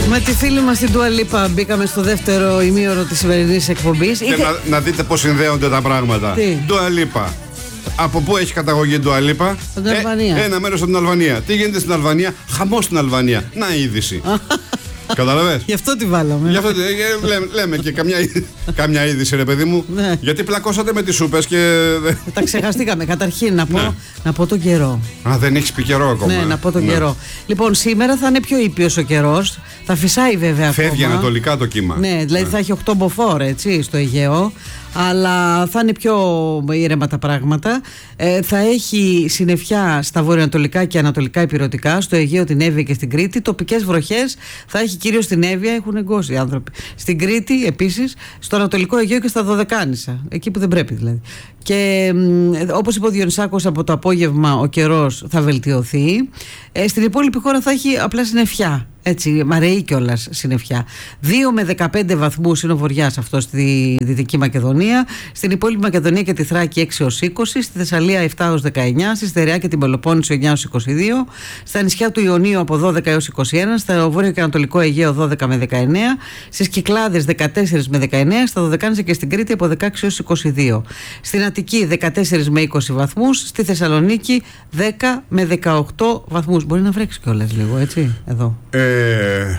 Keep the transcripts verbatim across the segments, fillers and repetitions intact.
Με τη φίλη μας την Dua Lipa μπήκαμε στο δεύτερο ημίωρο της σημερινής εκπομπής. Και Είχε... να, να δείτε πώς συνδέονται τα πράγματα. Τι? Dua Lipa. Από πού έχει καταγωγή η Dua Lipa? Από την Αλβανία. Ε, ένα μέρος από την Αλβανία. Τι γίνεται στην Αλβανία? Χαμός στην Αλβανία. Να η είδηση. Καταλαβες? Γι' αυτό τη βάλαμε. Γι' αυτό ε, λέμε, λέμε και καμιά, καμιά είδηση, ρε παιδί μου. Ναι. Γιατί πλακώσατε με τις σούπες και. Τα ξεχαστήκαμε. Καταρχήν να πω, Ναι. να πω τον καιρό. Α, δεν έχεις πει καιρό ακόμα. Ναι, να πω τον Ναι. καιρό. Λοιπόν, σήμερα θα είναι πιο ήπιος ο καιρός. Θα φυσάει βέβαια Φεύγει ακόμα. ανατολικά το κύμα. Ναι, δηλαδή θα έχει οκτώ μποφόρ, έτσι, στο Αιγαίο. Αλλά θα είναι πιο ήρεμα τα πράγματα. Ε, θα έχει συννεφιά στα βορειοανατολικά και ανατολικά ηπειρωτικά, στο Αιγαίο, την Εύβοια και στην Κρήτη. Τοπικές βροχές θα έχει κυρίως στην Εύβοια, έχουν εγκώσει οι άνθρωποι. Στην Κρήτη επίσης, στο Ανατολικό Αιγαίο και στα Δωδεκάνησα, εκεί που δεν πρέπει δηλαδή. Και μ, όπως είπε ο Διονυσάκος, από το απόγευμα ο καιρός θα βελτιωθεί. Ε, στην υπόλοιπη χώρα θα έχει απλά συννεφιά. Έτσι, μαραιή κιόλας συννεφιά. δύο με δεκαπέντε βαθμούς είναι ο βοριάς αυτό στη Δυτική Μακεδονία. Στην υπόλοιπη Μακεδονία και τη Θράκη έξι έως είκοσι. Στη Θεσσαλία επτά έως δεκαεννιά. Στη Στερεά και την Πελοπόννησο εννιά έως είκοσι δύο. Στα νησιά του Ιωνίου από δώδεκα έως είκοσι ένα. Στο βόρειο και ανατολικό Αιγαίο δώδεκα με δεκαεννέα. Στις Κυκλάδες δεκατέσσερα με δεκαεννέα. Στα Δωδεκάνησα και στην Κρήτη από δεκαέξι έως είκοσι δύο. Στην Αττική δεκατέσσερα με είκοσι βαθμούς. Στη Θεσσαλονίκη δέκα με δεκαοκτώ βαθμούς. Μπορεί να βρέξει κιόλας λίγο, έτσι, εδώ. Ε,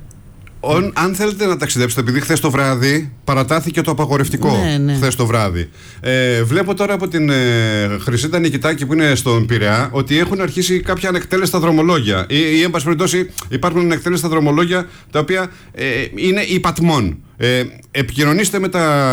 on, αν θέλετε να ταξιδέψετε, επειδή χθες το βράδυ παρατάθηκε το απαγορευτικό. Ναι, ναι. Χθες το βράδυ. Ε, βλέπω τώρα από την ε, Χρυσίτα Νικητάκη που είναι στον Πειραιά ότι έχουν αρχίσει κάποια ανεκτέλεστα δρομολόγια. Ή, ή εν πάση περιπτώσει, υπάρχουν ανεκτέλεστα δρομολόγια τα οποία ε, είναι υπατμών. Ε, επικοινωνήστε με τα.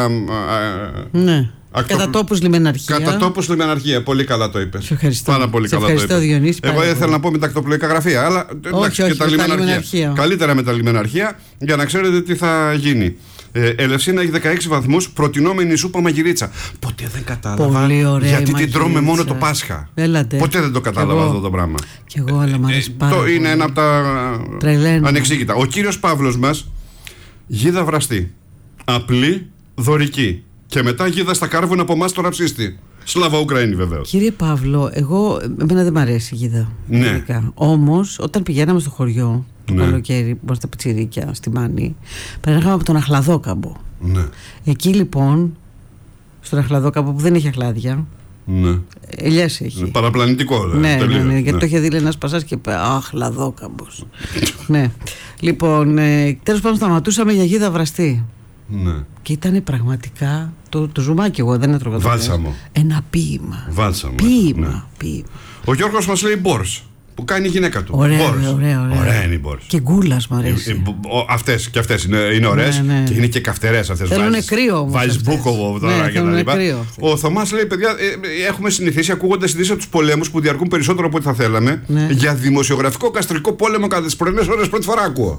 Ε, Ναι. Ακτο... Κατά τόπους λιμεναρχία. Κατά τόπους λιμεναρχία. Πολύ καλά το είπες. Σε ευχαριστώ. Πάρα πολύ Σε καλά το ευχαριστώ, είπες. Διονύση, Εγώ πάρα ήθελα πολύ. να πω με τα ακτοπλοϊκά γραφεία, αλλά εντάξει, Όχι, και όχι, τα με τα λιμεναρχεία. λιμεναρχεία. Καλύτερα με τα λιμεναρχεία για να ξέρετε τι θα γίνει. Ε, Ελευσίνα έχει δεκαέξι βαθμούς, προτινόμενη σούπα μαγειρίτσα. Ποτέ δεν κατάλαβα Πολύ ωραία γιατί η την μαγειρίτσα. τρώμε μόνο το Πάσχα. Έλατε. Ποτέ δεν το κατάλαβα εγώ. αυτό το πράγμα. Κι εγώ, αλλά μου αρέσει Ε, πάρα το πολύ. είναι ένα από τα Τρελαίνω. ανεξήγητα. Ο κύριος Παύλος μας, γίδα βραστή, απλή, δωρική. Και μετά γίδα στα κάρβουνα από εμάς το ραψίστη. Σλάβα Ουκραίνη βεβαίως. Κύριε Παύλο, εγώ, εμένα δεν μ' αρέσει η γίδα. Ναι. Όμως, όταν πηγαίναμε στο χωριό το Ναι. καλοκαίρι, που είμαστε πιτσιρίκια στη Μάνη, περνάγαμε από τον Αχλαδόκαμπο. Ναι. Εκεί λοιπόν, στον Αχλαδόκαμπο που δεν έχει αχλάδια, Ναι. ελιές έχει. Είναι παραπλανητικό, δε, Ναι, ναι, τελείως. ναι, γιατί Ναι. το είχε δει ένας Πασάς και είπε αχ, λαδόκαμπος. Ναι. Λοιπόν, ε, τέλος πάντων σταματούσαμε για γίδα βραστή. Ναι. Και ήταν πραγματικά το, το ζουμάκι, εγώ δεν έτρωγα το Βάλσαμο. χθες. Ένα ποίημα. Βάλσαμο. Ποίημα, Ναι. ποίημα. Ο Γιώργος μας λέει μπορς, που κάνει η γυναίκα του. Ωραία, Μπορς. ωραία, ωραία. Ωραία είναι η μπορς. Και γκούλας μου Ε, αρέσει. ε, μπο- ο- Αυτές και αυτές είναι, είναι ωραίες, Ναι, ναι. και είναι και καυτερές αυτές. Θέλουνε Βάζεις- κρύο όμως Βάζεις αυτές. μπούκοβο τώρα Ναι, και τα θέλουνε λοιπά. κρύο αυτές. Ο Θωμάς λέει, παιδιά, ε, ε, έχουμε συνηθίσει ακούγοντας ειδήσεις από τους πολέμους που διαρκούν περισσότερο από ό,τι θα θέλαμε. Ναι. Για δημοσιογραφικό καστρικό πόλεμο κατά τις πρωινές ώρες πρώτη φορά ακούω.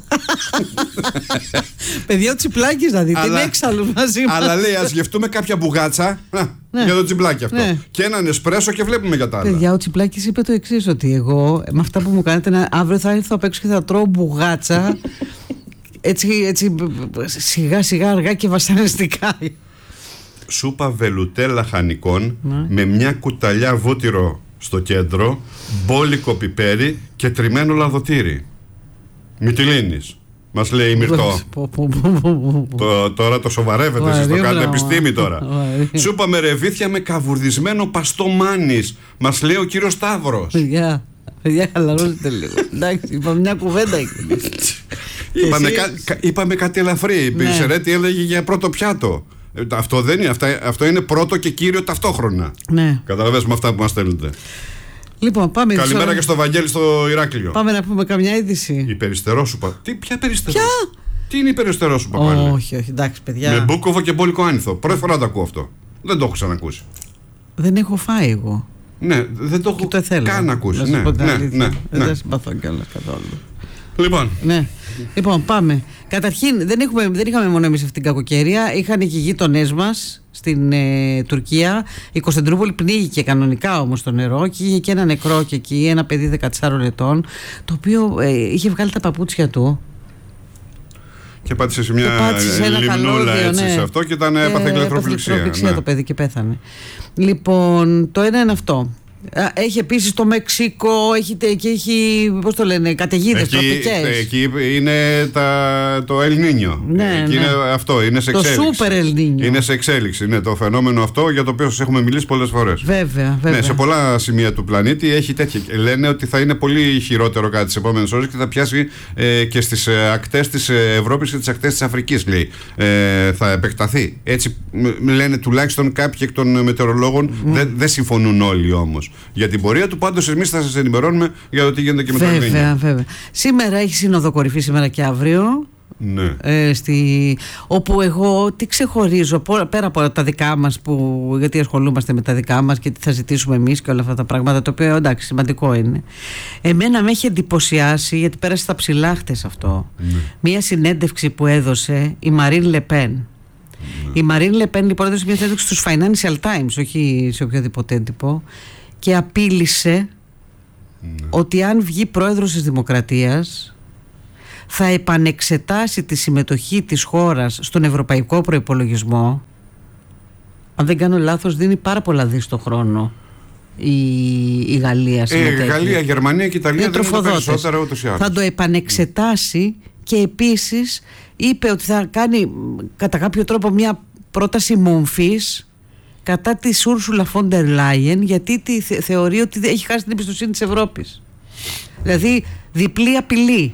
Παιδιά, ο Τσιπλάκης να δει, την Αλλά- έξαλλους μαζί μας. Αλλά λέει, ας γευτούμε κάποια μπουγάτσα. Να, Ναι. για το τσιμπλάκι αυτό. Ναι. Και έναν εσπρέσο και βλέπουμε για τα άλλα. Παιδιά, ο Τσιπλάκης είπε το εξής, ότι εγώ με αυτά που μου κάνετε να, αύριο θα έρθω απ' έξω και θα τρώω μπουγάτσα έτσι, έτσι σιγά σιγά αργά και βασανιστικά. Σούπα βελουτέ λαχανικών Ναι. με μια κουταλιά βούτυρο στο κέντρο, μπόλικο πιπέρι και τριμμένο λαδοτήρι. Μυτιλίνης, μας λέει η Μυρτώ. Πω, πω, πω, πω, πω. Το, τώρα το σοβαρεύετε εσείς, το Βαρύ κάνετε πράγμα. επιστήμη τώρα. Βαρύ. Σούπα με ρεβίθια με καβουρδισμένο παστό μάνης, μας λέει ο κύριος Σταύρος. Παιδιά, παιδιά, χαλαρώστε λίγο. Εντάξει, είπαμε μια κουβέντα εκεί. Είπαμε, Εσείς- κα- κα- είπαμε κάτι ελαφρύ. Ναι. Η Σερέτη έλεγε για πρώτο πιάτο. Ε, Αυτό δεν είναι, αυτά, αυτό είναι πρώτο και κύριο ταυτόχρονα. Ναι. Καταλαβαίνεις με αυτά που μας στέλνετε. Λοιπόν, πάμε. Καλημέρα στο- και στο Βαγγέλη στο Ηράκλειο. Πάμε να πούμε καμιά είδηση. Η περιστερόσουπα. Τι, ποια περιστερό. Ποια? Τι είναι η περιστερόσουπα πάλι. Όχι, όχι, εντάξει, παιδιά. Με μπούκοβο και μπόλικο άνηθο. Πρώτη φορά το ακούω αυτό. Δεν το έχω ξανακούσει. Δεν έχω φάει εγώ. Ναι, δεν το Και έχω το θέλω. καν ακούσει. Να σου Ναι, πω την ναι, αλήθεια. ναι, Δεν ναι. τα συμπαθώ κιόλας καθόλου. Λοιπόν, Ναι. Λοιπόν, πάμε. Καταρχήν, δεν, έχουμε, δεν είχαμε μόνο εμείς αυτήν την κακοκαιρία. Είχαν και οι γείτονές μας στην ε, Τουρκία. Η Κωνσταντινούπολη πνίγηκε κανονικά όμως το νερό και είχε και ένα νεκρό και εκεί, ένα παιδί δεκατεσσάρων ετών, το οποίο ε, είχε βγάλει τα παπούτσια του. και πάτησε σε μια Και πάτησε σε ένα λιμνούλα καλώδιο, έτσι ναι. σε αυτό και ήταν Ε, έπαθε έπαθε ηλεκτροφληξία. ηλεκτροφληξία Ναι. το παιδί και πέθανε. Λοιπόν, το ένα είναι αυτό. Έχει επίσης το Μεξικό, έχει, και έχει, πώς το λένε, καταιγίδες τροπικές. Εκεί είναι τα, το El Niño. Ναι, εκεί ναι. είναι αυτό, είναι σε το εξέλιξη. Το Super El Niño. Είναι σε εξέλιξη, ναι, το φαινόμενο αυτό για το οποίο σας έχουμε μιλήσει πολλές φορές. Βέβαια, βέβαια. Ναι, σε πολλά σημεία του πλανήτη έχει τέτοια. Λένε ότι θα είναι πολύ χειρότερο κάτι τις επόμενες ώρες και θα πιάσει ε, και στις ε, ακτές της Ευρώπης και τις ακτές της Αφρικής, λέει. Ε, θα επεκταθεί. Έτσι λένε τουλάχιστον κάποιοι εκ των μετεωρολόγων. Mm. Δεν δε συμφωνούν όλοι όμως. Για την πορεία του, πάντως εμείς θα σας ενημερώνουμε για το τι γίνεται και με το El Niño. Βέβαια, βέβαια. Σήμερα έχει σύνοδο κορυφή, σήμερα και αύριο. Ναι. Ε, στη, όπου εγώ τι ξεχωρίζω πέρα από τα δικά μας, που, γιατί ασχολούμαστε με τα δικά μας και τι θα ζητήσουμε εμείς και όλα αυτά τα πράγματα, το οποίο εντάξει σημαντικό είναι. Εμένα με έχει εντυπωσιάσει, γιατί πέρασε στα ψηλά χτες αυτό, ναι. Μία συνέντευξη που έδωσε η Μαρίν Λεπέν. Ναι. Η Μαρίν Λεπέν λοιπόν έδωσε μια συνέντευξη στους Financial Times, όχι σε οποιοδήποτε έντυπο, και απείλησε ναι. ότι αν βγει πρόεδρος της Δημοκρατίας θα επανεξετάσει τη συμμετοχή της χώρας στον ευρωπαϊκό προϋπολογισμό. Αν δεν κάνω λάθος, δίνει πάρα πολλά δις το χρόνο η, η Γαλλία. Ε, Γαλλία, Γερμανία και Ιταλία δεν είναι περισσότερα ούτως ή άλλως. Θα το επανεξετάσει και επίσης είπε ότι θα κάνει κατά κάποιο τρόπο μια πρόταση μομφής κατά της Ούρσουλα Φόντερ Λάιεν, γιατί τη θε, θεωρεί ότι έχει χάσει την εμπιστοσύνη της Ευρώπης. Δηλαδή διπλή απειλή.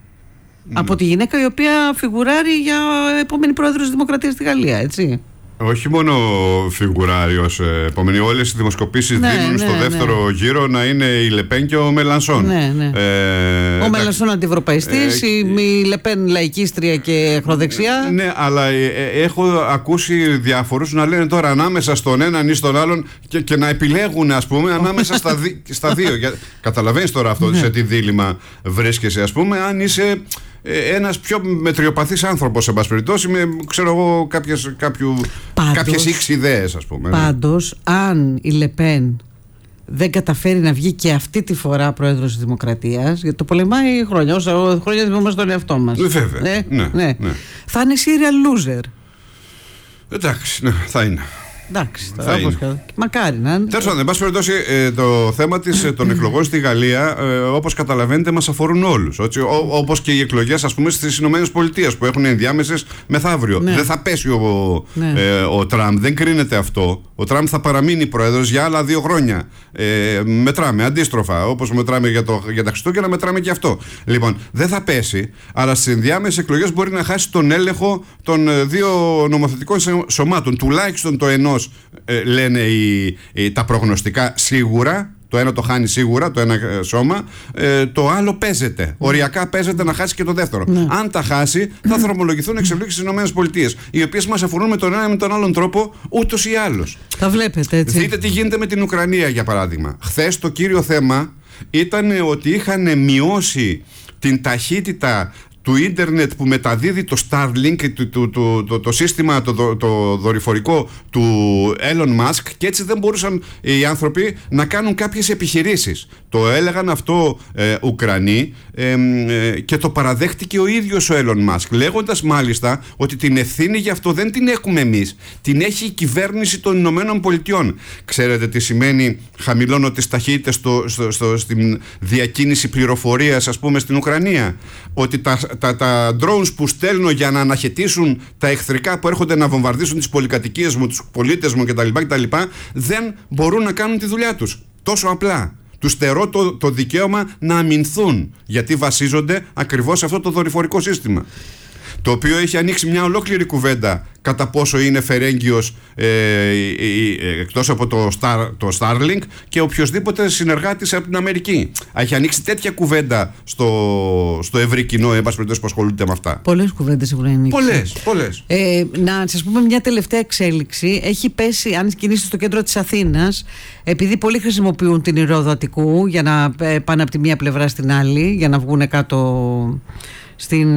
Mm. Από τη γυναίκα η οποία φιγουράρει για επόμενη πρόεδρος της Δημοκρατίας στη Γαλλία, έτσι. Όχι μόνο φιγουράρει ως επόμενη, όλες οι δημοσκοπήσεις ναι, δίνουν ναι, στο δεύτερο ναι. γύρο να είναι η Λεπέν και ο Μελανσόν. Ναι, ναι. Ε, ο Μελανσόν αντιευρωπαϊστής, ε, η Λεπέν λαϊκίστρια και ακροδεξιά. Ναι, αλλά ε, ε, έχω ακούσει διάφορους να λένε τώρα ανάμεσα στον έναν ή στον άλλον και, και να επιλέγουν, ας πούμε, ανάμεσα στα, δι, στα δύο. Για, καταλαβαίνεις τώρα αυτό, ναι. σε τι δίλημμα βρίσκεσαι, ας πούμε, αν είσαι ένας πιο μετριοπαθής άνθρωπος, σε πάση περιπτώσει, με ξέρω εγώ κάποιες, κάποιου, κάποιες ήξι ιδέες, ας πούμε. Πάντως, ναι. αν η Λεπέν δεν καταφέρει να βγει και αυτή τη φορά πρόεδρος της Δημοκρατίας, γιατί το πολεμάει χρόνια, όσα χρόνια θυμόμαστε τον εαυτό μας. Βέβαια. Ναι, ναι, ναι. ναι. Θα είναι serial loser. Εντάξει, ναι, θα είναι. Εντάξει, τώρα όπως μακάρι να είναι. Τέλος πάντων, εν πάση περιπτώσει, ε, το θέμα της, ε, των εκλογών στη Γαλλία, ε, όπως καταλαβαίνετε, μας αφορούν όλους. Όπως και οι εκλογές, ας πούμε, στις Ηνωμένες Πολιτείες που έχουν ενδιάμεσες μεθαύριο. Ναι. Δεν θα πέσει ο, ναι. ε, ο Τραμπ, δεν κρίνεται αυτό. Ο Τραμπ θα παραμείνει πρόεδρος για άλλα δύο χρόνια. Ε, μετράμε αντίστροφα. Όπως μετράμε για, το, για τα Χριστούγεννα, μετράμε και αυτό. Λοιπόν, δεν θα πέσει, αλλά στις ενδιάμεσες εκλογές μπορεί να χάσει τον έλεγχο των δύο νομοθετικών σωμάτων, τουλάχιστον το ενός. Ε, λένε οι, οι, τα προγνωστικά σίγουρα. Το ένα το χάνει σίγουρα, το ένα ε, σώμα. ε, Το άλλο παίζεται. Mm. Οριακά παίζεται να χάσει και το δεύτερο. Mm. Αν τα χάσει, θα δρομολογηθούν εξελίξεις στις ΗΠΑ, οι οποίες μας αφορούν με τον ένα ή με τον άλλον τρόπο, ούτως ή άλλως. Τα βλέπετε έτσι. Δείτε τι γίνεται με την Ουκρανία, για παράδειγμα. Χθες το κύριο θέμα ήταν ότι είχαν μειώσει την ταχύτητα του ίντερνετ που μεταδίδει το Starlink, το, το, το, το, το σύστημα το, το δορυφορικό του Elon Musk, και έτσι δεν μπορούσαν οι άνθρωποι να κάνουν κάποιες επιχειρήσεις. Το έλεγαν αυτό ε, Ουκρανοί ε, ε, και το παραδέχτηκε ο ίδιος ο Elon Musk, λέγοντας μάλιστα ότι την ευθύνη γι' αυτό δεν την έχουμε εμείς, την έχει η κυβέρνηση των Ηνωμένων Πολιτειών. Ξέρετε τι σημαίνει χαμηλώνω τις ταχύτητες στο, στο, στο, στην διακίνηση πληροφορίας, ας πούμε, στην Ουκρανία? Ότι τα Τα, τα drones που στέλνω για να αναχαιτήσουν τα εχθρικά που έρχονται να βομβαρδίσουν τις πολυκατοικίες μου, τους πολίτες μου κτλ, κτλ, δεν μπορούν να κάνουν τη δουλειά τους. Τόσο απλά. Τους στερώ το, το δικαίωμα να αμυνθούν, γιατί βασίζονται ακριβώς σε αυτό το δορυφορικό σύστημα. Το οποίο έχει ανοίξει μια ολόκληρη κουβέντα κατά πόσο είναι φερέγγιος ε, ε, ε, εκτός από το, Star, το Starlink και οποιοσδήποτε συνεργάτης από την Αμερική. Έχει ανοίξει τέτοια κουβέντα στο, στο ευρύ κοινό, εν πάση περιπτώσει, που ασχολούνται με αυτά. Πολλές κουβέντες έχουν ανοίξει. Πολλές, πολλές. Ε, να σας πούμε μια τελευταία εξέλιξη. Έχει πέσει, αν κινήσετε στο κέντρο της Αθήνας, επειδή πολλοί χρησιμοποιούν την Ηρώδο Αττικού για να πάνε από τη μία πλευρά στην άλλη, για να βγουν κάτω στην...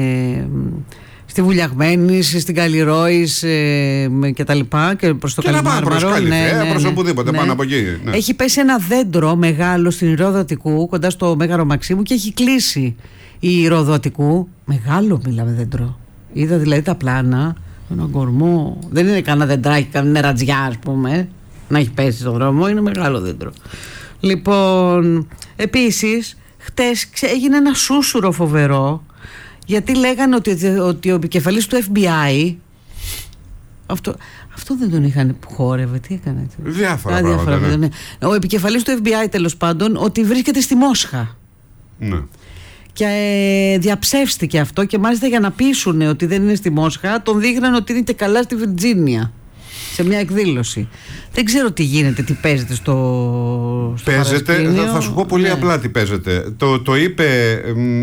Ε, στη Βουλιαγμένη, στην Καλλιρόης ε, και τα λοιπά, και προς το Καλιμάρμαρο. Και να πάνε προς Καλυθέα, ναι, ναι, προς ναι, οπουδήποτε, ναι. πάνω από εκεί. Ναι. Έχει πέσει ένα δέντρο μεγάλο στην Ηρώδο Αττικού, κοντά στο Μέγαρο Μαξίμου, και έχει κλείσει η Ηρώδο Αττικού. Μεγάλο μιλάμε δέντρο. Είδα δηλαδή τα πλάνα, έναν κορμό. Δεν είναι κανένα δεντράκι, κανένα ρατζιά, ας πούμε. να έχει πέσει στον δρόμο, είναι μεγάλο δέντρο. Λοιπόν, επίσης, χτες έγινε ένα σούσουρο φοβερό, γιατί λέγανε ότι, ότι ο επικεφαλής του εφ μπι άι, αυτό, αυτό δεν τον είχαν που χόρευε, τι έκανε? Διάφορα Α, πράγματα, διάφορα, ναι. ναι. Ο επικεφαλής του εφ μπι άι, τέλος πάντων, ότι βρίσκεται στη Μόσχα. Ναι. Και ε, διαψεύστηκε αυτό, και μάλιστα για να πείσουν ότι δεν είναι στη Μόσχα, τον δείχναν ότι είναι και καλά στη Βιρτζίνια, σε μια εκδήλωση. Δεν ξέρω τι γίνεται, τι παίζεται στο, στο Παίζεται, θα, θα σου πω πολύ ναι. απλά τι παίζεται. Το, το είπε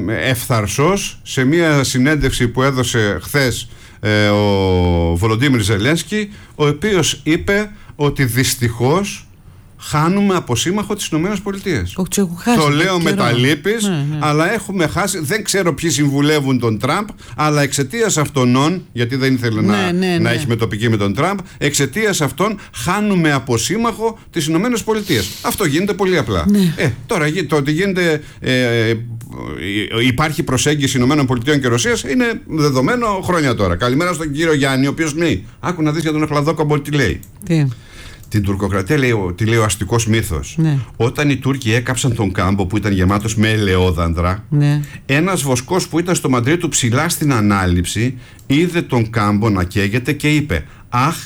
ευθαρσός σε μια συνέντευξη που έδωσε χθες ε, ο Βολοντίμιρ Ζελένσκι, ο οποίος είπε ότι δυστυχώς χάνουμε από σύμμαχο τις Ηνωμένες Πολιτείες. Το λέω με τα λύπης, ναι, ναι. αλλά έχουμε χάσει. Δεν ξέρω ποιοι συμβουλεύουν τον Τραμπ, αλλά εξαιτίας αυτών, γιατί δεν ήθελε ναι, να, ναι, ναι. να έχει μετοπική με τον Τραμπ, εξαιτίας αυτών χάνουμε από σύμμαχο τις Ηνωμένες Πολιτείες. Αυτό γίνεται πολύ απλά. Ναι. Ε, τώρα το ότι γίνεται, ε, υπάρχει προσέγγιση Ηνωμένων Πολιτείων και Ρωσίας είναι δεδομένο χρόνια τώρα. Καλημέρα στον κύριο Γιάννη, ο οποίος λέει: άκου να δεις για τον Αχλαδόκομπο τι λέει. Τι? Την τουρκοκρατία, λέει, τι λέει ο αστικός μύθος. Ναι. Όταν οι Τούρκοι έκαψαν τον κάμπο που ήταν γεμάτος με ελαιόδαντρα, ναι. ένας βοσκός που ήταν στο μαντρί του ψηλά στην ανάληψη είδε τον κάμπο να καίγεται και είπε: αχ,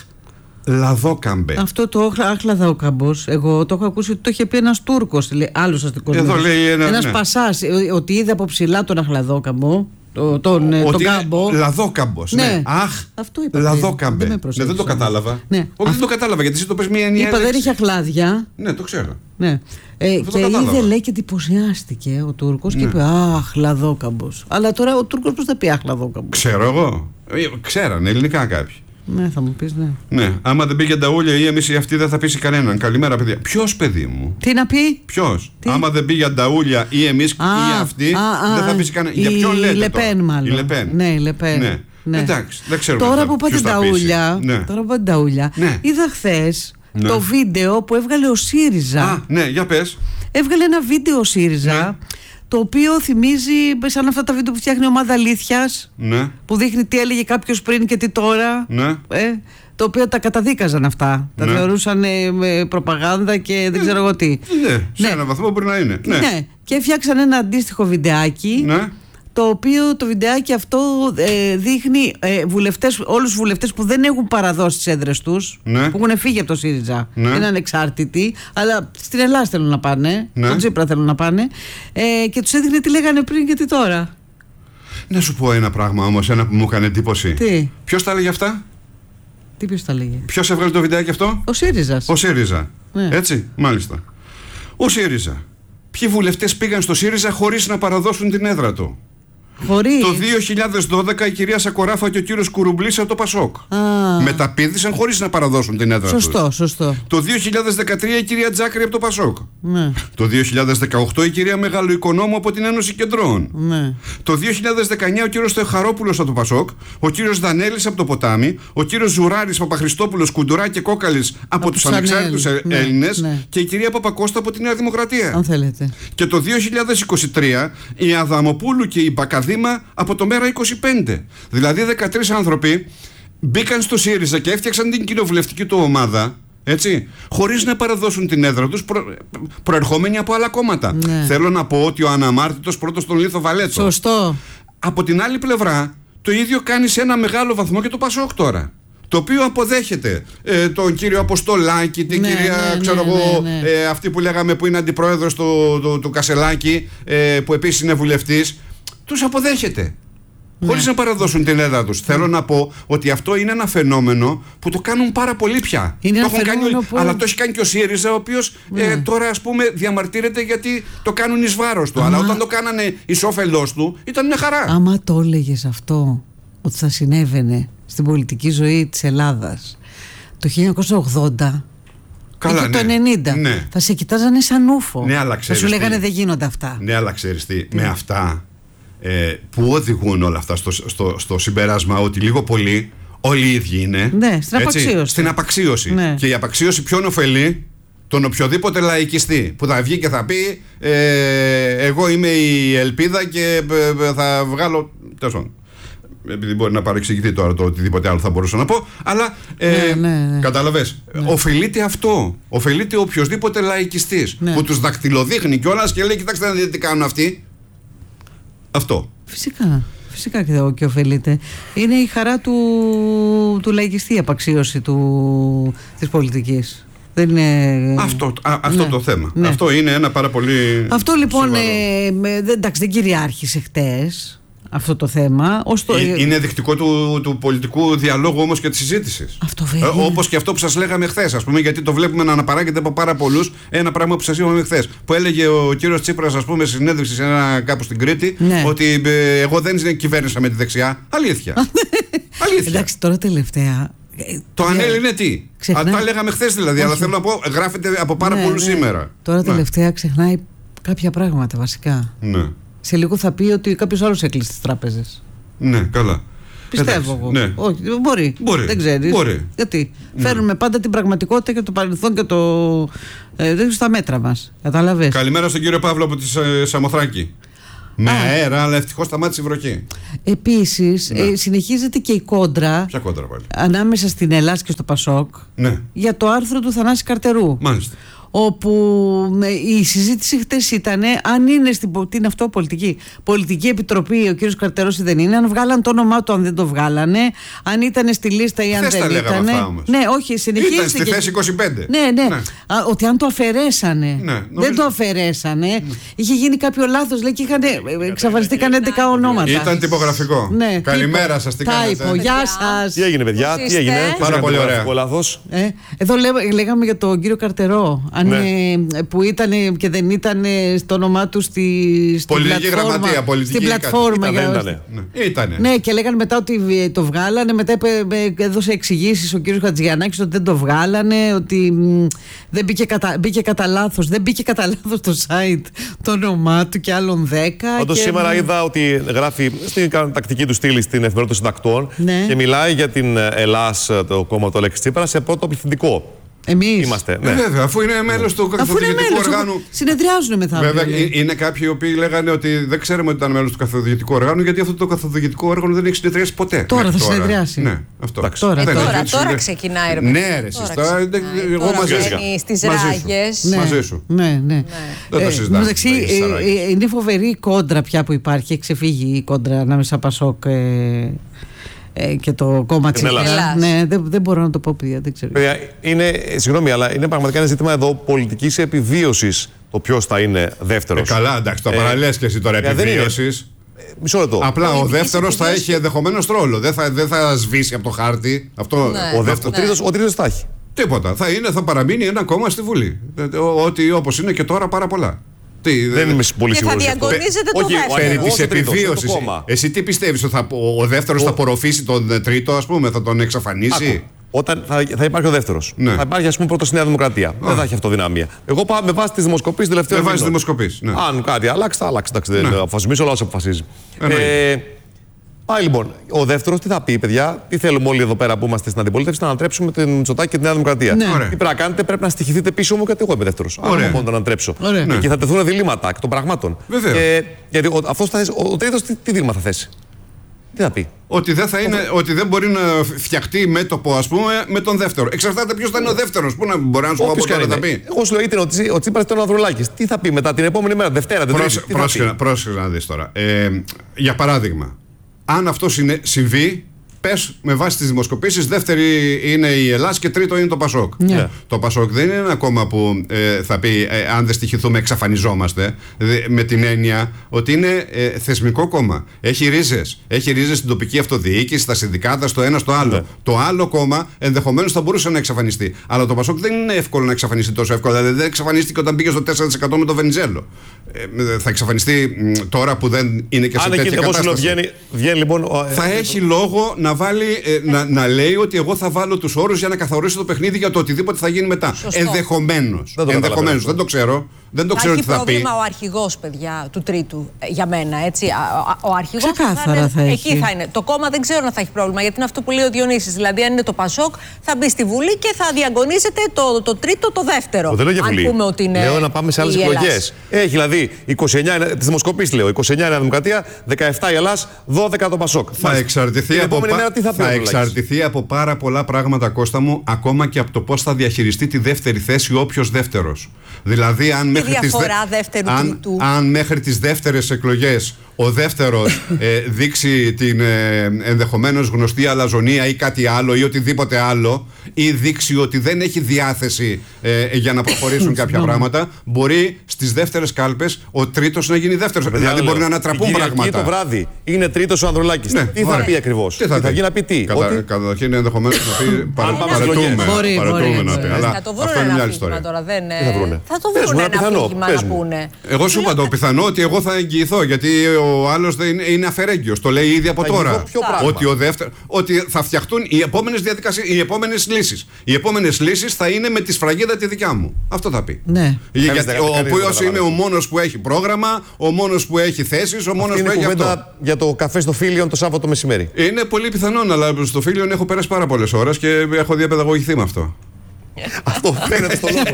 λαδόκαμπε. Αυτό το αχ, λαδόκαμπος, εγώ το έχω ακούσει ότι το είχε πει ένας Τούρκος, άλλος αστικός μύθος. Ένα, ένας ναι. πασάς, ότι είδε από ψηλά τον αχλαδόκαμπο. Το, τον, ο, τον κάμπο. Λαδόκαμπος. Ναι. Ναι. Αχ, αυτό είπα. λαδόκαμπε. Δεν, ναι, δεν το κατάλαβα. Ναι. Όχι, Α... δεν το κατάλαβα γιατί εσύ το πες μία ενιαία. Είπα δεν είχε αχλάδια. Ναι, το ξέρω. Ναι. Ε, και είδε, λέει, και εντυπωσιάστηκε ο Τούρκος ναι. και είπε: αχ, λαδόκαμπος. Αλλά τώρα ο Τούρκος πώς θα πει αχ, λαδόκαμπος? Ξέρω εγώ. Ξέρανε ελληνικά κάποιοι. Ναι, θα μου πεις, ναι. Ναι, άμα δεν πήγε νταούλια ή εμείς ή αυτή δεν θα πείσει κανέναν. Καλημέρα, παιδιά. Ποιος, παιδί μου? Τι να πει? Ποιος? Άμα δεν πήγε νταούλια ή εμείς ή αυτή α, δεν θα πείσει κανέναν. Για ποιον λέτε? Η Λεπέν, μάλλον. Η Λεπέν. Ναι, η Λεπέν. Ναι. Ναι. Εντάξει, δεν ξέρω. Τώρα που πάτε νταούλια, ναι. τώρα που πάτε νταούλια, ναι. είδα χθες ναι. το βίντεο που έβγαλε ο ΣΥΡΙΖΑ. Α, ναι, για πες. Έβγαλε ένα βίντεο ο ΣΥΡΙΖΑ. Ναι. Το οποίο θυμίζει σαν αυτά τα βίντεο που φτιάχνει η ομάδα αλήθειας, ναι. που δείχνει τι έλεγε κάποιος πριν και τι τώρα. Ναι. Ε, το οποίο τα καταδίκαζαν αυτά. Τα ναι. θεωρούσαν ε, προπαγάνδα και δεν ξέρω εγώ τι. Ναι, σε ναι. έναν βαθμό μπορεί να είναι. Ναι. ναι. Και φτιάξαν ένα αντίστοιχο βιντεάκι. Ναι. Το οποίο το βιντεάκι αυτό ε, δείχνει ε, βουλευτές, όλους τους βουλευτές που δεν έχουν παραδώσει τις έδρες τους, ναι. που έχουν φύγει από το ΣΥΡΙΖΑ, ναι. είναι ανεξάρτητοι, αλλά στην Ελλάδα θέλουν να πάνε, ναι. στον Τσίπρα θέλουν να πάνε, ε, και τους έδειχνε τι λέγανε πριν και τι τώρα. Να σου πω ένα πράγμα όμως, ένα που μου έκανε εντύπωση. Τι? Ποιος τα έλεγε αυτά? Τι ποιος τα έλεγε? Ποιος έβγαλε το βιντεάκι αυτό? Ο ΣΥΡΙΖΑ. Ο ΣΥΡΙΖΑ. Ναι. Έτσι, μάλιστα. Ο ΣΥΡΙΖΑ. Ποιοι βουλευτές πήγαν στο ΣΥΡΙΖΑ χωρίς να παραδώσουν την έδρα του? Χωρίς. Το δύο χιλιάδες δώδεκα η κυρία Σακοράφα και ο κύριος Κουρουμπλής από το Πασόκ μεταπήδησαν χωρίς να παραδώσουν την έδρα τους. Σωστό, σωστό. Το δύο χιλιάδες δεκατρία η κυρία Τζάκρη από το Πασόκ. Ναι. Το δύο χιλιάδες δεκαοκτώ η κυρία Μεγαλοοικονόμου από την Ένωση Κεντρών. Ναι. Το δύο χιλιάδες δεκαεννιά ο κύριος Θεοχαρόπουλος από το Πασόκ, ο κύριος Δανέλης από το Ποτάμι, ο κύριος Ζουράρης, Παπαχριστόπουλος, Κουντουρά και Κόκαλης από, από τους ανεξάρτητους ναι, Έλληνες ναι. και η κυρία Παπακώστα από τη Νέα Δημοκρατία. Αν θέλετε. Και το δύο χιλιάδες είκοσι τρία η Αδαμοπούλου και η Μπακαδήμα από το Μέρα είκοσι πέντε. Δηλαδή δεκατρείς άνθρωποι μπήκαν στο ΣΥΡΙΖΑ και έφτιαξαν την κοινοβουλευτική του ομάδα, έτσι, χωρίς να παραδώσουν την έδρα τους, προ... προερχόμενοι από άλλα κόμματα. Ναι. Θέλω να πω ότι ο αναμάρτητος πρώτος τον Λίθο Βαλέτσο. Σωστό. Από την άλλη πλευρά, το ίδιο κάνει σε ένα μεγάλο βαθμό και το Πασόκ τώρα. Το οποίο αποδέχεται ε, τον κύριο Αποστολάκη, την ναι, κυρία, ναι, ξέρω ναι, εγώ, ναι, ναι. Ε, αυτή που λέγαμε που είναι αντιπρόεδρος του, του, του Κασελάκη, ε, που επίσης είναι βουλευτής. Τους αποδέχεται. Ναι. Χωρίς να παραδώσουν την έδρα τους. Ναι. Θέλω να πω ότι αυτό είναι ένα φαινόμενο που το κάνουν πάρα πολύ πια. Είναι το ένα κάνει, που... Αλλά το έχει κάνει και ο ΣΥΡΙΖΑ, ο οποίος ναι. ε, τώρα ας πούμε διαμαρτύρεται γιατί το κάνουν εις βάρος του. Άμα... Αλλά όταν το κάνανε εις όφελός του, ήταν μια χαρά. Άμα το έλεγες αυτό, ότι θα συνέβαινε στην πολιτική ζωή της Ελλάδας το χίλια εννιακόσια ογδόντα. Καλά, ναι. Το ενενήντα. Ναι. Θα σε κοιτάζανε σαν ούφο. Ναι, αλλά θα σου λέγανε τι. Δεν γίνονται αυτά. Ναι, αλλά ξέρεις τι, με αυτά ε, που οδηγούν όλα αυτά στο, στο, στο συμπέρασμα ότι λίγο πολύ όλοι οι ίδιοι είναι. Ναι, στην απαξίωση. Έτσι, στην απαξίωση. Ναι. Και η απαξίωση ποιον ωφελεί? τον οποιοδήποτε λαϊκιστή που θα βγει και θα πει ε, εγώ είμαι η ελπίδα και ε, θα βγάλω. Τέλος πάντων. Επειδή μπορεί να παρεξηγηθεί τώρα το οτιδήποτε άλλο θα μπορούσα να πω, αλλά ε, ναι, ναι, ναι. καταλαβες, ναι. Οφειλείται αυτό. Οφειλείται οποιοδήποτε λαϊκιστής, ναι, που τους δακτυλοδείχνει κιόλας και λέει: κοιτάξτε να δείτε τι κάνουν αυτοί. Αυτό. Φυσικά. Φυσικά και, και ωφελείται. Είναι η χαρά του, του λαϊκιστή η απαξίωση του, της πολιτικής. Δεν είναι... Αυτό, α, αυτό ναι, το θέμα. Ναι. Αυτό είναι ένα πάρα πολύ. Αυτό λοιπόν ε, δεν, εντάξει, δεν κυριάρχησε χτες αυτό το θέμα. Το... Είναι δεικτικό του, του πολιτικού διαλόγου όμως και της συζήτησης. Αυτό βέβαια. Ε, όπως και αυτό που σας λέγαμε χθες, ας πούμε, γιατί το βλέπουμε να αναπαράγεται από πάρα πολλούς. Ένα πράγμα που σας είπαμε χθες. Που έλεγε ο κύριος Τσίπρας, ας πούμε, σε συνέντευξη σε ένα, κάπου στην Κρήτη, ναι, ότι ε, εγώ δεν κυβέρνησα με τη δεξιά. Αλήθεια. Αλήθεια. Εντάξει, τώρα τελευταία. Το ανέλυνε τι. Ξεχνά... Τα λέγαμε χθες δηλαδή, όχι, αλλά θέλω να πω, γράφεται από πάρα ναι, πολλούς ναι, σήμερα. Τώρα ναι, τελευταία ξεχνάει κάποια πράγματα βασικά. Ναι. Σε λίγο θα πει ότι κάποιος άλλος έκλεισε τις τράπεζες. Ναι, καλά. Πιστεύω εγώ. Ναι. Όχι, μπορεί. μπορεί. Δεν ξέρεις. Μπορεί. Γιατί ναι, φέρνουμε πάντα την πραγματικότητα και το παρελθόν και το. Ε, στα μέτρα μας. Καταλαβες. Καλημέρα στον κύριο Παύλο από τη Σαμοθράκη. Με αέρα, αλλά ευτυχώς σταμάτησε η βροχή. Επίσης, ναι, ε, συνεχίζεται και η κόντρα. Ποια κόντρα πάλι? Ανάμεσα στην Ελλάδα και στο Πασόκ. Ναι. Για το άρθρο του Θανάση Καρτερού. Μάλιστα. Όπου η συζήτηση χτες ήταν αν είναι στην. Τι είναι αυτό, πολιτική. Πολιτική επιτροπή, ο κύριος Καρτερός δεν είναι. Αν βγάλαν το όνομά του, αν δεν το βγάλανε. Αν ήταν στη λίστα ή αν χθες δεν ήταν. Ναι, όχι, συνεχίζεται. Ήταν στη θέση είκοσι πέντε. Ναι, ναι. ναι. Α, ότι αν το αφαιρέσανε. Ναι, νομίζω... Δεν το αφαιρέσανε. Ναι. Είχε γίνει κάποιο λάθος. Λέει και είχαν εξαφανιστήκαν έντεκα ονόματα. Ήταν τυπογραφικό. Ναι, καλημέρα σας, τι κάνετε? Γεια σας. Τι έγινε, παιδιά, τι έγινε? Πάρα πολύ ωραία. Εδώ λέγαμε για τον κύριο Καρτερό. Αν, ναι, που ήταν και δεν ήταν στο όνομά του στη, στην πολιτική πλατφόρμα, γραμματεία, πολιτική στην πλατφόρμα. Ήταν, ήτανε. Ναι. Ήτανε. Ναι, και λέγανε μετά ότι το βγάλανε. Μετά έδωσε εξηγήσεις ο κύριος Χατζηγιαννάκης ότι δεν το βγάλανε, ότι δεν μπήκε κατά, μπήκε κατά λάθος. Δεν μπήκε κατά λάθος το site το όνομά του και άλλων δέκα. Όντως και... σήμερα είδα ότι γράφει στην τακτική του στήλη στην Εφημερίδα των Συντακτών, ναι, και μιλάει για την Ελλάς, το κόμμα του Αλέξη Τσίπρα, σε πρώτο πληθυντικό. Εμείς. Είμαστε. Ναι. Ε, βέβαια, αφού είναι μέλος του καθοδηγητικού οργάνου. Συνεδριάζουν μεθαύριο. Βέβαια, λέει. Είναι κάποιοι οι οποίοι λέγανε ότι δεν ξέρουμε ότι ήταν μέλος του καθοδηγητικού οργάνου, γιατί αυτό το καθοδηγητικό όργανο δεν έχει συνεδριάσει ποτέ. Τώρα θα τώρα. συνεδριάσει. Ναι, αυτό. Ε, τώρα, τώρα, τώρα, τώρα ξεκινάει. Ρε, ναι, ρε, τώρα, εγώ μαζί σου. Στις ράγες. Ναι. Μαζί σου. Ναι, ναι. Δεν το συζητάμε. Εντάξει, είναι φοβερή η κόντρα πια που υπάρχει. Έχει ξεφύγει η κόντρα ανάμεσα Πασόκ και το κόμμα της Ελλάδας. Ναι, δεν, δεν μπορώ να το πω, παιδιά, δεν ξέρω. Παιδιά, είναι, συγγνώμη, αλλά είναι πραγματικά ένα ζήτημα εδώ πολιτικής επιβίωσης το ποιος θα είναι δεύτερος. Ε, καλά, εντάξει, το ε, παραλες και εσύ τώρα επιβίωσης. Ε, μισό λεπτό. Απλά ο δεύτερος θα έχει ενδεχομένως ρόλο. Δεν θα, δεν θα σβήσει από το χάρτη. Αυτό, ναι, ο, ναι, ο, τρίτος, ο τρίτος θα έχει. Τίποτα. Θα, είναι, θα παραμείνει ένα κόμμα στη Βουλή. Ότι όπως είναι και τώρα πάρα πολλά. Τι, δεν δε... είμαι πολύ σίγουρος. Και θα διαγωνίζεται το δεύτερο. Περί της επιβίωσης. Εσύ τι πιστεύεις, ότι θα, ο δεύτερος ο... θα απορροφήσει τον τρίτο, ας πούμε, θα τον εξαφανίσει? Άκου. Όταν θα, θα υπάρχει ο δεύτερος. Ναι. Θα υπάρχει, ας πούμε, πρώτος στη Νέα Δημοκρατία. Α. Δεν θα έχει αυτοδυναμία. Εγώ πάω με βάση τις δημοσκοπήσεις τελευταίου. Με βάση τις δημοσκοπήσεις. Ναι. Αν κάτι αλλάξει, θα αλλάξει. Εντάξει, δεν αποφασίζει, όλα όσα αποφασίζει. Ε, Πάει λοιπόν. Ο δεύτερος τι θα πει, παιδιά, τι θέλουμε όλοι εδώ πέρα που είμαστε στην αντιπολίτευση, να ανατρέψουμε την Μητσοτάκη και τη Νέα Δημοκρατία. Ναι. Τι πρέπει να κάνετε, πρέπει να στοιχηθείτε πίσω μου, γιατί εγώ είμαι δεύτερος. Αν δεν μπορώ να τον ανατρέψω. Ναι. Και θα τεθούν διλήμματα εκ των πραγμάτων. Ε, γιατί ο, αυτός θα θέσει, ο, ο τρίτος τι, τι δίλημα θα θέσει? Τι θα πει? Ότι δεν, θα είναι, ο... ότι δεν μπορεί να φτιαχτεί μέτωπο, ας πούμε, με τον δεύτερο. Εξαρτάται ποιος θα είναι ο δεύτερος. Πού να μπορεί να σου πω από τώρα να πει. Εγώ σου λέω ήταν ο, ο Τσίπρας ήταν ο Ανδρουλάκης. Τι θα πει μετά την επόμενη μέρα, Δευτέρα, δεν Πρόσεχε να δεις τώρα. Ε, για παράδειγμα, αν αυτό συμβεί, πες με βάση τις δημοσκοπήσεις, δεύτερη είναι η Ελλάς και τρίτο είναι το Πασόκ. Yeah. Το Πασόκ δεν είναι ένα κόμμα που ε, θα πει ε, αν δεν στοιχηθούμε εξαφανιζόμαστε, δε, με την έννοια ότι είναι ε, θεσμικό κόμμα. Έχει ρίζες. Έχει ρίζες στην τοπική αυτοδιοίκηση, στα συνδικάτα, στο ένα στο άλλο. Yeah. Το άλλο κόμμα ενδεχομένως θα μπορούσε να εξαφανιστεί. Αλλά το Πασόκ δεν είναι εύκολο να εξαφανιστεί τόσο εύκολα. Δηλαδή δεν εξαφανίστηκε όταν πήγε στο τέσσερα τοις εκατό με το Βενιζέλο. Ε, θα εξαφανιστεί μ, τώρα που δεν είναι και σε αν τέτοια κατάσταση. Βγαίνει, βγαίνει, λοιπόν, θα έχει λόγο να να, βάλει, ε, να, να λέει ότι εγώ θα βάλω τους όρους για να καθορίσω το παιχνίδι για το οτιδήποτε θα γίνει μετά. Ενδεχομένως. Δεν το, Ενδεχομένως, δεν το ξέρω. Δεν το ξέρω τι θα πει. Έχει πρόβλημα ο αρχηγός, παιδιά, του τρίτου, για μένα. Έτσι. Ο αρχηγός θα, είναι, θα εκεί θα είναι. Το κόμμα δεν ξέρω να θα έχει πρόβλημα, γιατί είναι αυτό που λέει ο Διονύσης. Δηλαδή, αν είναι το Πασόκ, θα μπει στη Βουλή και θα διαγωνίζεται το, το τρίτο, το δεύτερο. Δεν λέω για Βουλή. Πούμε ότι είναι λέω να πάμε σε άλλες εκλογές. Έχει δηλαδή είκοσι εννιά, τις δημοσκοπήσεις λέω, είκοσι εννιά η Νέα Δημοκρατία, δεκαεπτά η Ελλάς, δώδεκα το Πασόκ. Θα εξαρτηθεί, από, μέρα, τι θα θα εξαρτηθεί από πάρα πολλά πράγματα, Κώστα μου, ακόμα και από το πώς θα διαχειριστεί τη δεύτερη θέση όποιος δεύτερος. Δηλαδή, αν μέχρι, τις, δε... αν, αν μέχρι τις δεύτερες εκλογές ο δεύτερος ε, δείξει την ε, ενδεχομένως γνωστή αλαζονία ή κάτι άλλο ή οτιδήποτε άλλο, ή δείξει ότι δεν έχει διάθεση ε, για να προχωρήσουν κάποια πράγματα, μπορεί στις δεύτερες κάλπες ο τρίτος να γίνει δεύτερος. Δηλαδή μπορεί να ανατραπούν πράγματα. Το βράδυ είναι τρίτος ο Ανδρουλάκης. Ναι, τι θα πει ακριβώς? Τι θα βγει να πει τι? Καταρχήν ενδεχομένως να πει παρατούμε. Παρατούμε να πει. Θα το βρουν ένα αφήγημα τώρα. Θα το βρουν ένα αφήγημα να πούνε. Εγώ σου είπα το πιθανό ότι εγώ θα εγγυηθώ, γιατί ο άλλος είναι αφαιρέγγιος. Το λέει ήδη από τώρα. Ότι, ο δεύτερο, ότι θα φτιαχτούν οι επόμενες διαδικασίες, οι επόμενες λύσεις. Οι επόμενες λύσεις θα είναι με τη σφραγίδα τη δικιά μου. Αυτό θα πει. Ναι. Γιατί ο οποίος είμαι ο μόνος που έχει πρόγραμμα, ο μόνος που έχει θέσεις, ο μόνος που έχει αυτό. Για το καφέ στο Φίλιον το Σάββατο μεσημέρι. Είναι πολύ πιθανόν, αλλά στο Φίλιον έχω περάσει πάρα πολλές ώρες και έχω διαπαιδαγωγηθεί με αυτό. Αυτό φαίνεται στο λόγο.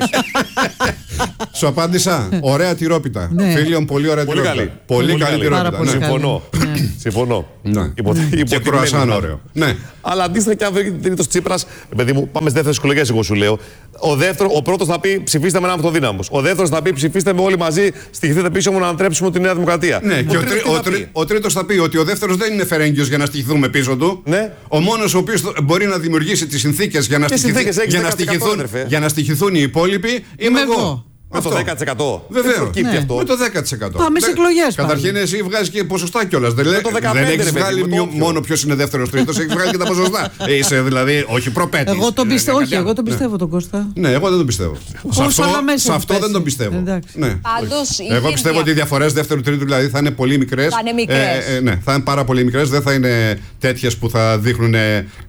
Σου απάντησα. Ωραία τυρόπιτα. Φίλιον, πολύ ωραία τυρόπιτα. Πολύ καλή τυρόπιτα. Συμφωνώ. Συμφωνώ. Και κροασάν ωραίο. Αλλά αντίστοιχα και αν βρει τρίτος Τσίπρας, παιδί μου, πάμε στις δεύτερες εκλογές, εγώ σου λέω. Ο, δεύτερο, ο πρώτος θα πει ψηφίστε με έναν αυτοδύναμος. Ο δεύτερος θα πει ψηφίστε με όλοι μαζί, στοιχηθείτε πίσω μου να ανατρέψουμε τη Νέα Δημοκρατία. Ναι, και ο, τρί, ο, τρί, ο τρίτος θα πει ότι ο δεύτερος δεν είναι φερέγγιος για να στοιχηθούμε πίσω του. Ναι. Ο μόνος ο οποίος μπορεί να δημιουργήσει τις συνθήκες για να, στοιχηθ, για να, στοιχηθούν, για να στοιχηθούν οι υπόλοιποι είμαι εγώ. Με το δέκα τοις εκατό. Βεβαίως. Ναι. Αυτό. Με το δέκα τοις εκατό. Πάμε σε εκλογές. Καταρχήν, εσύ βγάζεις και ποσοστά κιόλας. Δεν, δεν έχεις βγάλει μόνο ποιος είναι δεύτερος τρίτος, έχεις βγάλει και τα ποσοστά. Είσαι δηλαδή, όχι προπέτης. Εγώ τον πιστεύω, όχι, εγώ τον πιστεύω τον Κώστα. Ναι, εγώ δεν τον πιστεύω. Σε αυτό δεν τον πιστεύω. Εγώ πιστεύω ότι οι διαφορές δεύτερου τρίτου δηλαδή θα είναι πολύ μικρές. Θα είναι μικρές. Ναι, θα είναι πάρα πολύ μικρές. Δεν θα είναι τέτοιες που θα δείχνουν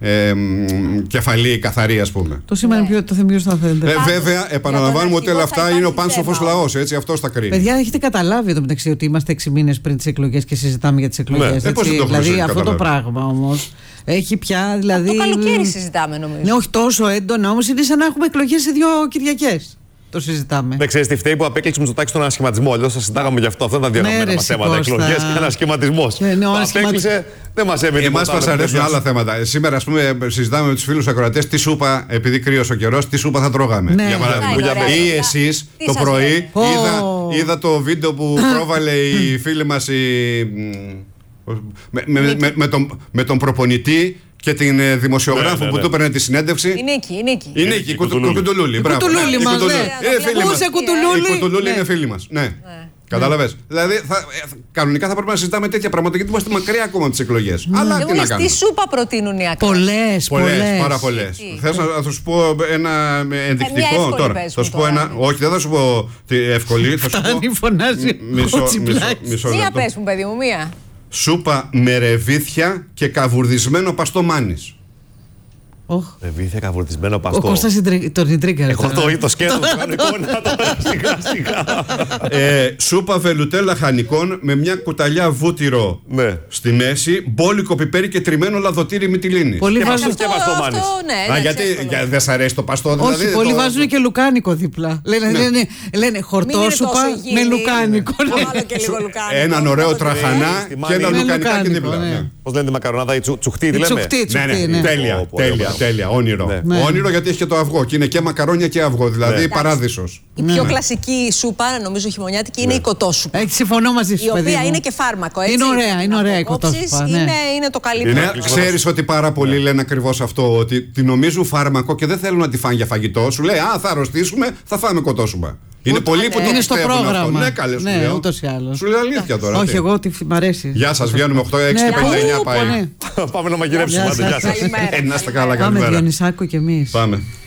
κεφαλή καθαρή, ας πούμε. Το σήμα είναι το θεμείο θα φαίνεται. Βέβαια, επαναλαμβάνουμε ότι όλα αυτά είναι ο πάνσοφος λαός. Έτσι, αυτός τα κρίνει. Παιδιά, έχετε καταλάβει εδώ μεταξύ ότι είμαστε έξι μήνες πριν τις εκλογές και συζητάμε για τις εκλογές. Ναι, έτσι, δηλαδή αυτό το πράγμα όμως έχει πια. Δηλαδή, το καλοκαίρι συζητάμε νομίζω. Ναι, όχι τόσο έντονα όμως, είναι σαν να έχουμε εκλογές σε δύο Κυριακές. Το συζητάμε. Δεν ξέρεις τι φταίει που απέκλειξε με το τάκι στον ανασχηματισμό. Αλλιώς θα συζητάγαμε γι' αυτό. Αυτό ήταν διαδεδομένα μας θέματα. Εκλογές και ανασχηματισμός. Ναι, ναι, απέκλεισε, δεν μας έμεινε. Εμάς μας αρέσουν άλλα θέματα. Σήμερα, ας πούμε, συζητάμε με τους φίλους ακροατές τι σούπα, επειδή κρύωσε ο καιρός, τι σούπα θα τρώγαμε. Ναι. Για παράδειγμα. Ή εσείς το πρωί είδα, είδα το βίντεο που πρόβαλε η φίλη μας η, με, με, με, με, τον, με τον προπονητή και την ε, δημοσιογράφο ναι, ναι, ναι. που του έπαιρνε τη συνέντευξη. Είναι εκεί, είναι εκεί. Είναι εκεί, η Κουτουλούλη. Μπράβο. Η Κουτουλούλη μας, ναι. Η Κουτουλούλη είναι φίλη μας. Ναι. Κατάλαβες. Δηλαδή, θα, κανονικά θα πρέπει να συζητάμε τέτοια πράγματα γιατί είμαστε μακριά ακόμα από τις εκλογές. Mm. Αλλά τι να κάνουμε. Τι σούπα προτείνουν οι άκρες. Πολλές, πολλές. Πάρα πολλές. Θες να θα σου πω ένα ενδεικτικό τώρα. Θα σου πω ένα. Όχι, δεν θα σου πω εύκολη. Θα σου πω. Φωνάζει. Μισό Μία πες μου, παιδί μου, μία. Σούπα με ρεβίθια και καβουρδισμένο παστό μάνης. Ρεβίθια, καβουρδισμένο παστό. Ο Κώστας τον τρίγκαρε. Εγώ το σκέτο του κάνω εικόνα τώρα σιγά σιγά. Σούπα βελουτέλα χανικών με μια κουταλιά βούτυρο στη μέση, μπόλικο πιπέρι και τριμμένο λαδοτήρι μυτιλίνης. Πολλοί βάζουν και παστό μάνης. Γιατί δεν σ' αρέσει το παστό δηλαδή? Όχι, πολλοί βάζουν και λουκάνικο δίπλα. Λένε χορτόσουπα με λουκάνικο. Έναν ωραίο τραχανά και ένα λουκανικάκι δίπλα. Πώς λένε τη μακαρονάδα, η τσουχτή, τη λέμε. Τέλεια, τέλεια. Τέλεια, όνειρο. Ναι. Όνειρο γιατί έχει και το αυγό και είναι και μακαρόνια και αυγό, δηλαδή ναι. παράδεισος. Η πιο ναι. κλασική σούπα, νομίζω χειμωνιάτικη, είναι ναι. η κοτόσουπα. Έχει συμφωνώ μαζί σου, η παιδί οποία μου. είναι και φάρμακο. Έτσι. Είναι ωραία, είναι ωραία η κοτόσουπα. Ναι. Είναι, είναι το καλύτερο. Ξέρεις ότι πάρα πολλοί ναι. λένε ακριβώς αυτό, ότι τη νομίζουν φάρμακο και δεν θέλουν να τη φάνε για φαγητό. Σου λέει, α, θα αρρωστήσουμε, θα φάμε κοτόσουπα. Είναι πολλοί που το είναι στο πρόγραμμα. Ναι, καλέ σου λέω. Ούτως ή άλλως. Σου λέω αλήθεια τώρα. Όχι, εγώ τι μ' αρέσει. Γεια σας, βγαίνουμε οκτώ έξι και πενήντα εννιά πάει. Πάμε να μαγειρέψουμε. Να είστε καλά, καλημέρα. Πάμε Διονυσάκο κι εμείς. Πάμε.